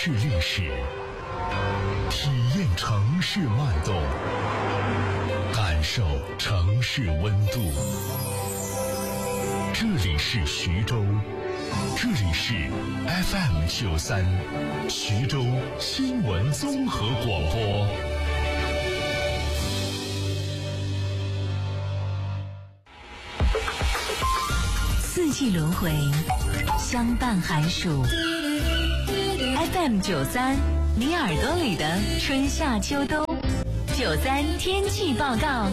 市历史，体验城市脉动，感受城市温度。这里是徐州，这里是 FM93 徐州新闻综合广播。 四季轮回，相伴寒暑。FM93，你耳朵里的春夏秋冬。93天气报告，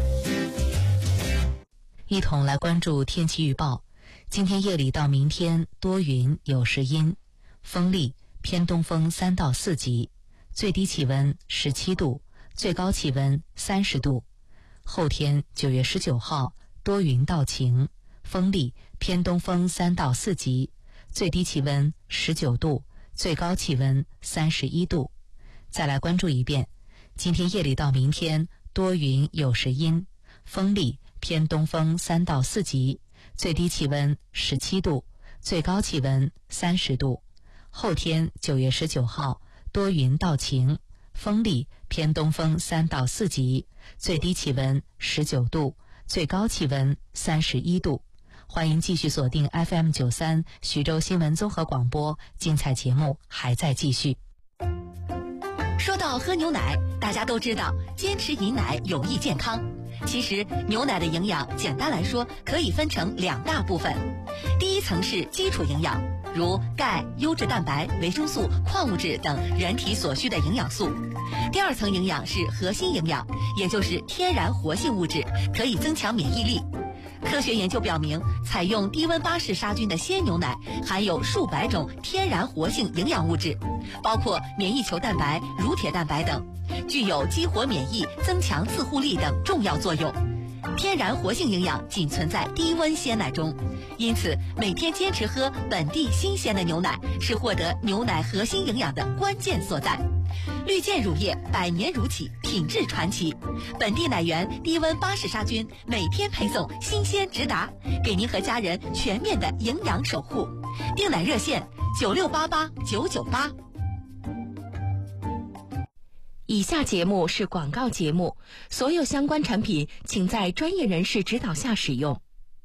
一同来关注天气预报。今天夜里到明天多云有时阴，风力偏东风3到4级，最低气温17度，最高气温30度。后天9月19号多云到晴，风力偏东风3到4级，最低气温19度，最高气温31度。再来关注一遍，今天夜里到明天多云有时阴，风力偏东风3到4级，最低气温17度，最高气温30度。后天9月19号多云到晴，风力偏东风3到4级，最低气温19度，最高气温31度。欢迎继续锁定 FM93 徐州新闻综合广播，精彩节目还在继续。 说到喝牛奶，大家都知道坚持饮奶有益健康。其实牛奶的营养简单来说可以分成2大部分，第一层是基础营养，如钙、优质蛋白、维生素、矿物质等人体所需的营养素。第二层营养是核心营养，也就是天然活性物质，可以增强免疫力。科学研究表明，采用低温巴氏杀菌的鲜牛奶含有数百种天然活性营养物质，包括免疫球蛋白、乳铁蛋白等，具有激活免疫、增强自护力等重要作用。天然活性营养仅存在低温鲜奶中，因此每天坚持喝本地新鲜的牛奶是获得牛奶核心营养的关键所在。绿箭乳业100年如起，品质传奇，本地奶源低温巴氏杀菌，每天配送，新鲜直达，给您和家人全面的营养守护。订奶热线96889998。 以下节目是广告节目，所有相关产品请在专业人士指导下使用。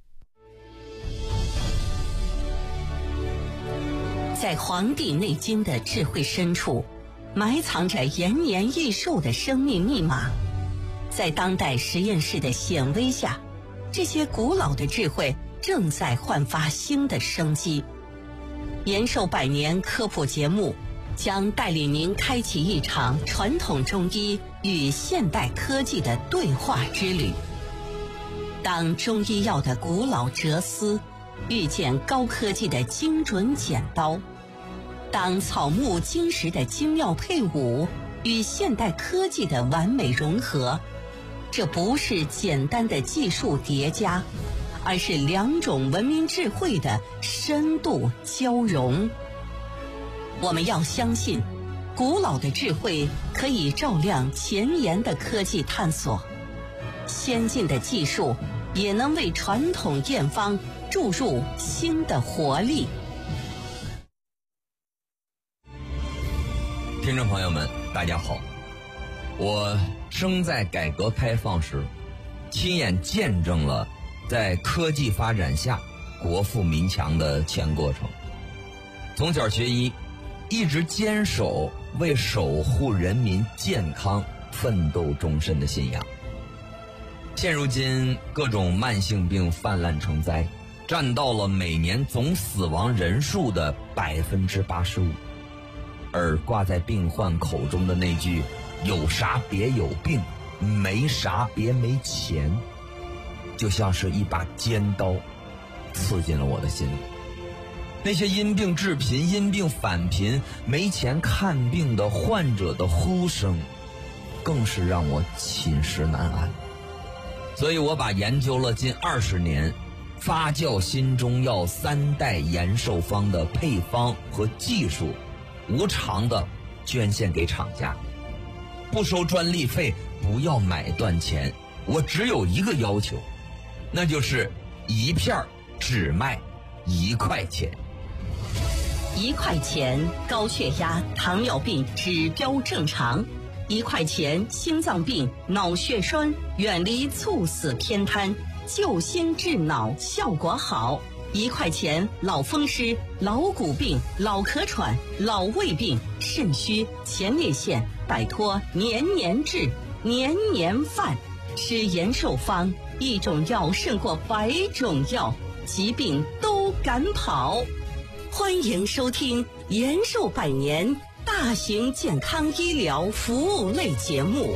在《黄帝内经》的智慧深处，埋藏着延年益寿的生命密码。在当代实验室的显微下，这些古老的智慧正在焕发新的生机。延寿100年科普节目将带领您开启一场传统中医与现代科技的对话之旅。当中医药的古老哲思遇见高科技的精准剪刀，当草木金石的精妙配伍与现代科技的完美融合，这不是简单的技术叠加，而是2种文明智慧的深度交融。我们要相信，古老的智慧可以照亮前沿的科技探索，先进的技术也能为传统验方注入新的活力。 听众朋友们，大家好，我生在改革开放时，亲眼见证了在科技发展下国富民强的全过程。从小学医，一直坚守为守护人民健康奋斗终身的信仰。现如今各种慢性病泛滥成灾，占到了每年总死亡人数的85%，而挂在病患口中的那句有啥别有病，没啥别没钱，就像是一把尖刀刺进了我的心里。那些因病致贫、因病返贫、没钱看病的患者的呼声，更是让我寝食难安。所以我把研究了近20年发酵新中药3代延寿方的配方和技术，无偿的捐献给厂家，不收专利费，不要买断钱。我只有一个要求，那就是一片只卖1块钱。 1块钱高血压、糖尿病指标正常；1块钱心脏病、脑血栓远离猝死偏瘫，救心治脑效果好；1块钱老风湿、老骨病、老咳喘、老胃病、肾虚、前列腺，摆脱年年治、年年犯。吃延寿方，一种药胜过100种药，疾病都赶跑。欢迎收听延寿100年大型健康医疗服务类节目。